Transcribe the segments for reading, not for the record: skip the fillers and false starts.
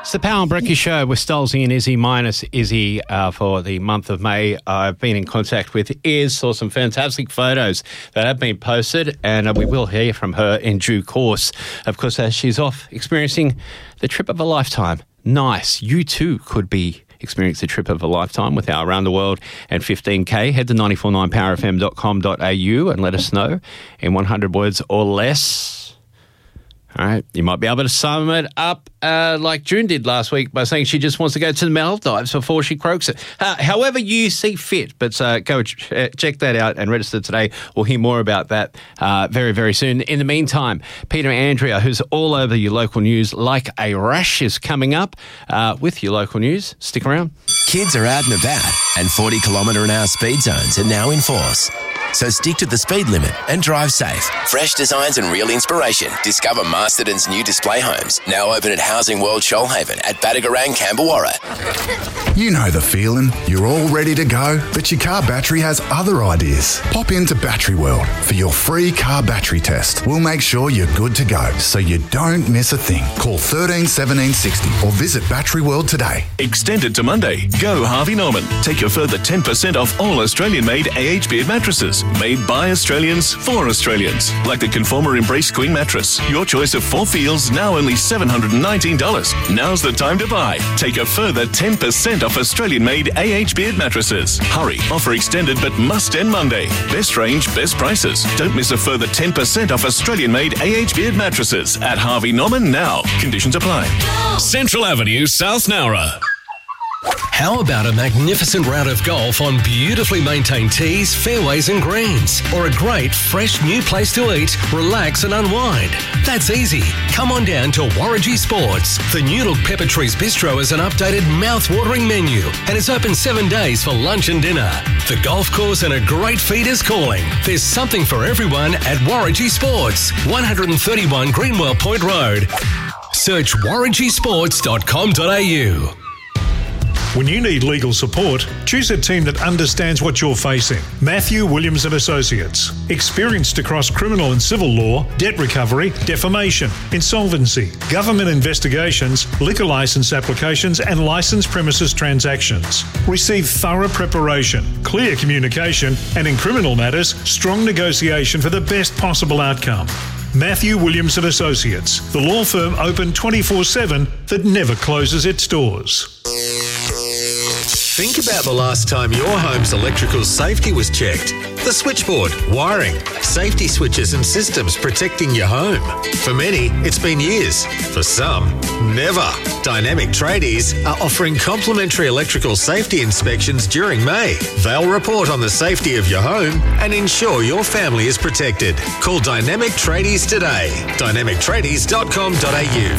It's the Powell and Brekkie Show with Stolzy and Izzy, minus Izzy for the month of May. I've been in contact with Iz, saw some fantastic photos that have been posted, and we will hear from her in due course. Of course, as she's off experiencing the trip of a lifetime. Nice. You too could be experience the trip of a lifetime with our Around the World and 15K. Head to 949powerfm.com.au and let us know in 100 words or less. All right, you might be able to sum it up like June did last week by saying she just wants to go to the Maldives before she croaks it. However you see fit, but go check that out and register today. We'll hear more about that very, very soon. In the meantime, Peter Andrea, who's all over your local news like a rash, is coming up with your local news. Stick around. Kids are out and about, and 40km/h speed zones are now in force. So stick to the speed limit and drive safe. Fresh designs and real inspiration. Discover Masterton's new display homes. Now open at Housing World Shoalhaven at Badagarang, Camberwarra. You know the feeling. You're all ready to go, but your car battery has other ideas. Pop into Battery World for your free car battery test. We'll make sure you're good to go, so you don't miss a thing. Call 13 17 60 or visit Battery World today. Extended to Monday. Go Harvey Norman. Take a further 10% off all Australian-made AH Beard mattresses. Made by Australians for Australians. Like the Conformer Embrace Queen mattress. Your choice of 4 feels, now only $719. Now's the time to buy. Take a further 10% off Australian-made AH Beard mattresses. Hurry. Offer extended but must end Monday. Best range, best prices. Don't miss a further 10% off Australian-made AH Beard mattresses at Harvey Norman now. Conditions apply. Central Avenue, South Nowra. How about a magnificent round of golf on beautifully maintained tees, fairways and greens? Or a great, fresh new place to eat, relax and unwind? That's easy. Come on down to Warrangy Sports. The New Look Pepper Trees Bistro has an updated mouth-watering menu and is open 7 days for lunch and dinner. The golf course and a great feed is calling. There's something for everyone at Warrangy Sports, 131 Greenwell Point Road. Search warrangysports.com.au. When you need legal support, choose a team that understands what you're facing. Matthew Williams and Associates. Experienced across criminal and civil law, debt recovery, defamation, insolvency, government investigations, liquor license applications and licensed premises transactions. Receive thorough preparation, clear communication and in criminal matters, strong negotiation for the best possible outcome. Matthew Williams and Associates, the law firm open 24/7 that never closes its doors. Think about the last time your home's electrical safety was checked. The switchboard, wiring, safety switches and systems protecting your home. For many, it's been years. For some, never. Dynamic Tradies are offering complimentary electrical safety inspections during May. They'll report on the safety of your home and ensure your family is protected. Call Dynamic Tradies today. dynamictradies.com.au.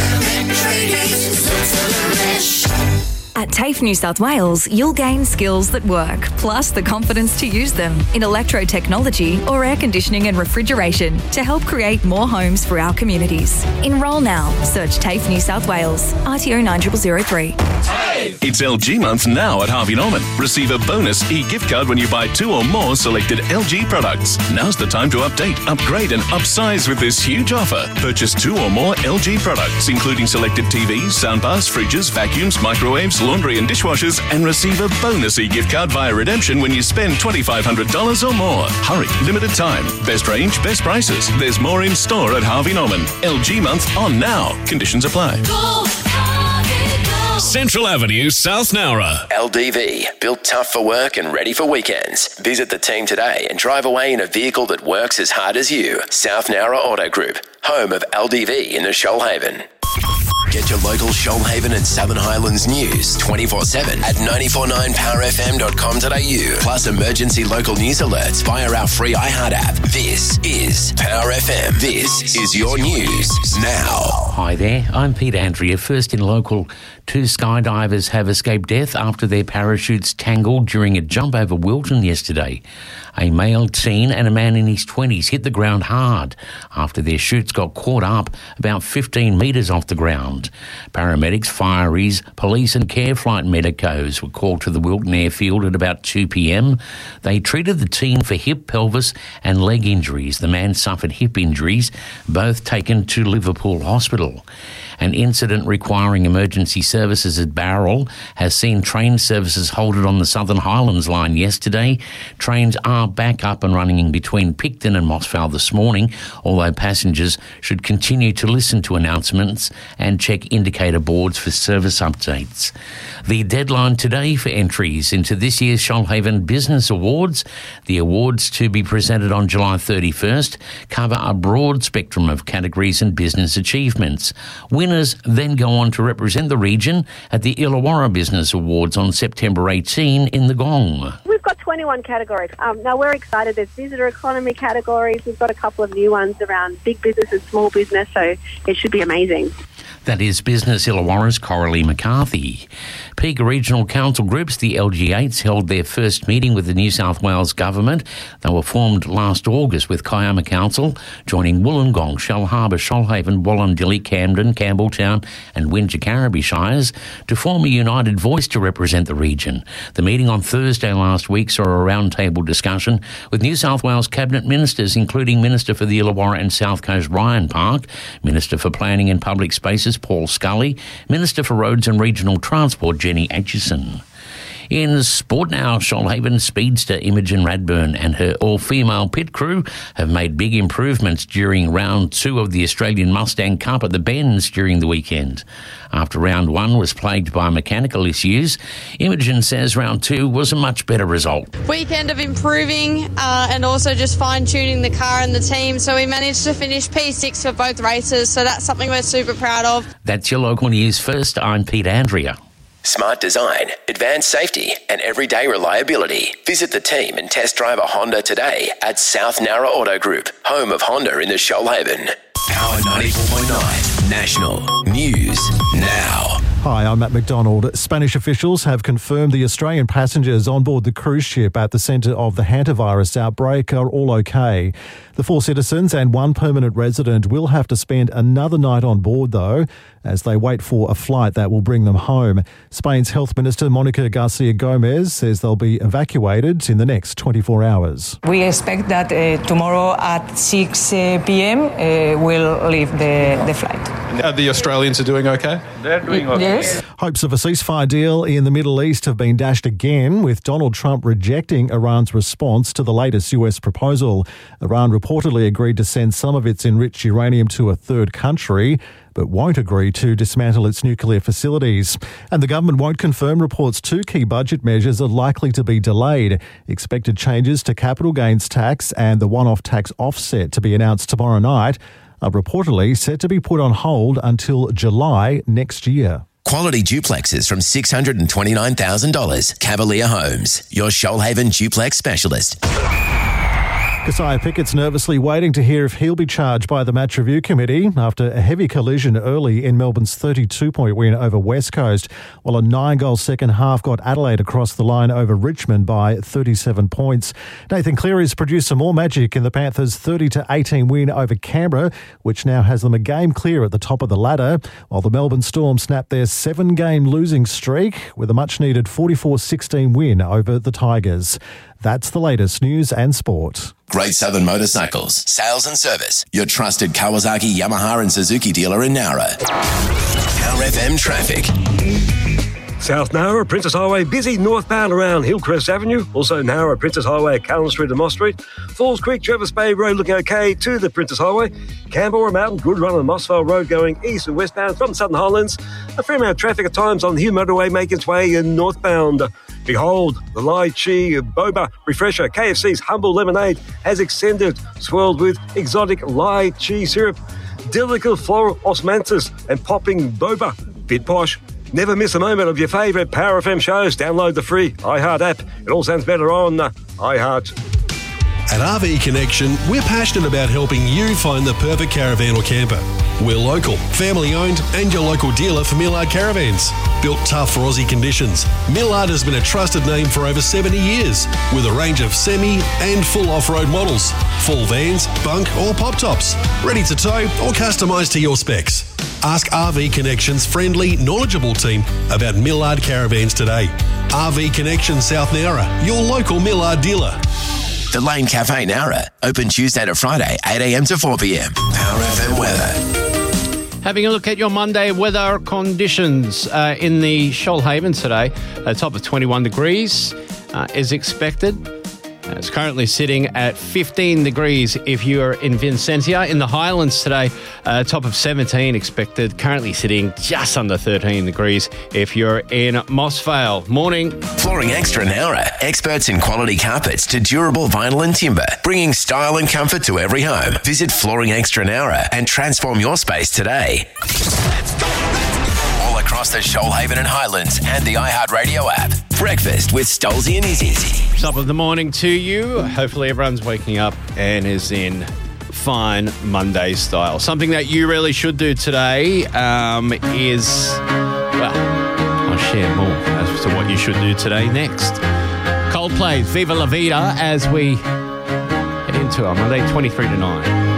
At TAFE New South Wales, you'll gain skills that work, plus the confidence to use them in electro-technology or air conditioning and refrigeration to help create more homes for our communities. Enrol now. Search TAFE New South Wales. RTO 9003. It's LG month now at Harvey Norman. Receive a bonus e-gift card when you buy 2 or more selected LG products. Now's the time to update, upgrade and upsize with this huge offer. Purchase 2 or more LG products, including selected TVs, soundbars, fridges, vacuums, microwaves, laundry and dishwashers, and receive a bonus e-gift card via redemption when you spend $2,500 or more. Hurry, limited time. Best range, best prices. There's more in store at Harvey Norman. LG month on now. Conditions apply. Central Avenue, South Nowra. LDV, built tough for work and ready for weekends. Visit the team today and drive away in a vehicle that works as hard as you. South Nowra Auto Group, home of LDV in the Shoalhaven. Get your local Shoalhaven and Southern Highlands news 24/7 at 949powerfm.com.au. Plus emergency local news alerts via our free iHeart app. This is Power FM. This is your news now. Hi there, I'm Peter Andrea. First in local, 2 skydivers have escaped death after their parachutes tangled during a jump over Wilton yesterday. A male teen and a man in his 20s hit the ground hard after their chutes got caught up about 15 metres off the ground. Paramedics, fireys, police and care flight medicos were called to the Wilton airfield at about 2 p.m. They treated the teen for hip, pelvis and leg injuries. The man suffered hip injuries, both taken to Liverpool Hospital. An incident requiring emergency services at Bowral has seen train services halted on the Southern Highlands line yesterday. Trains are back up and running in between Picton and Mossvale this morning, although passengers should continue to listen to announcements and check indicator boards for service updates. The deadline today for entries into this year's Shoalhaven Business Awards. The awards to be presented on July 31st cover a broad spectrum of categories and business achievements. Winners then go on to represent the region at the Illawarra Business Awards on September 18 in the Gong. We've got 21 categories. Now we're excited. There's visitor economy categories. We've got a couple of new ones around big business and small business, so it should be amazing. That is Business Illawarra's Coralie McCarthy. Peak Regional Council groups, the LG8s, held their first meeting with the New South Wales Government. They were formed last August with Kiama Council, joining Wollongong, Shellharbour, Shoalhaven, Wallandilly, Camden, Campbelltown and Wingecarriby Shires to form a united voice to represent the region. The meeting on Thursday last week saw a roundtable discussion with New South Wales Cabinet Ministers, including Minister for the Illawarra and South Coast Ryan Park, Minister for Planning and Public Spaces Paul Scully, Minister for Roads and Regional Transport Jenny Aitchison. In sport now, Shoalhaven speedster Imogen Radburn and her all-female pit crew have made big improvements during round 2 of the Australian Mustang Cup at the Bends during the weekend. After round 1 was plagued by mechanical issues, Imogen says round 2 was a much better result. Weekend of improving and also just fine-tuning the car and the team, so we managed to finish P6 for both races, so that's something we're super proud of. That's your local news first. I'm Pete Andrea. Smart design, advanced safety and everyday reliability. Visit the team and test drive a Honda today at South Nowra Auto Group, home of Honda in the Shoalhaven. Power 94.9 National News Now. Hi, I'm Matt McDonald. Spanish officials have confirmed the Australian passengers on board the cruise ship at the centre of the hantavirus outbreak are all okay. The 4 citizens and 1 permanent resident will have to spend another night on board, though, as they wait for a flight that will bring them home. Spain's Health Minister Monica Garcia Gomez says they'll be evacuated in the next 24 hours. We expect that tomorrow at 6 p.m. we'll leave the flight. Are the Australians doing okay? They're doing okay. Yes. Hopes of a ceasefire deal in the Middle East have been dashed again, with Donald Trump rejecting Iran's response to the latest US proposal. Iran reportedly agreed to send some of its enriched uranium to a third country, but won't agree to dismantle its nuclear facilities. And the government won't confirm reports 2 key budget measures are likely to be delayed. Expected changes to capital gains tax and the one-off tax offset to be announced tomorrow night are reportedly set to be put on hold until July next year. Quality duplexes from $629,000. Cavalier Homes, your Shoalhaven duplex specialist. Keziah Pickett's nervously waiting to hear if he'll be charged by the Match Review Committee after a heavy collision early in Melbourne's 32-point win over West Coast, while a 9-goal second half got Adelaide across the line over Richmond by 37 points. Nathan Cleary's produced some more magic in the Panthers' 30-18 win over Canberra, which now has them a game clear at the top of the ladder, while the Melbourne Storm snapped their 7-game losing streak with a much-needed 44-16 win over the Tigers. That's the latest news and sport. Great Southern Motorcycles, sales and service. Your trusted Kawasaki, Yamaha and Suzuki dealer in Nowra. Power FM traffic. South Nowra, Princess Highway, busy northbound around Hillcrest Avenue. Also Nowra, Princess Highway at Callan Street and Moss Street. Falls Creek, Travis Bay Road looking okay to the Princess Highway. Canberra Mountain, good run on the Mossvale Road going east and westbound from Southern Highlands. A fair amount of traffic at times on the Hugh Motorway making its way in northbound. Behold, the Lychee Boba Refresher KFC's Humble Lemonade has extended, swirled with exotic lychee syrup, delicate floral osmanthus and popping boba. Bit posh. Never miss a moment of your favourite Power FM shows. Download the free iHeart app. It all sounds better on iHeart. At RV Connection, we're passionate about helping you find the perfect caravan or camper. We're local, family-owned, and your local dealer for Millard Caravans. Built tough for Aussie conditions, Millard has been a trusted name for over 70 years, with a range of semi and full off-road models, full vans, bunk or pop-tops, ready to tow or customised to your specs. Ask RV Connection's friendly, knowledgeable team about Millard Caravans today. RV Connection South Nowra, your local Millard dealer. The Lane Cafe Nowra, open Tuesday to Friday, 8 a.m. to 4 p.m. Power FM weather. Having a look at your Monday weather conditions in the Shoalhaven today. A top of 21 degrees is expected. It's currently sitting at 15 degrees if you're in Vincentia. In the Highlands today, top of 17 expected. Currently sitting just under 13 degrees if you're in Mossvale. Morning. Flooring Extra Nowra. Experts in quality carpets to durable vinyl and timber. Bringing style and comfort to every home. Visit Flooring Extra Nowra and transform your space today. All across the Shoalhaven and Highlands and the iHeartRadio app. Breakfast with Stolzy and Izzy. Top of the morning to you. Hopefully everyone's waking up and is in fine Monday style. Something that you really should do today is, well, I'll share more as to what you should do today next. Coldplay, Viva La Vida, as we head into our Monday, 23 to 9.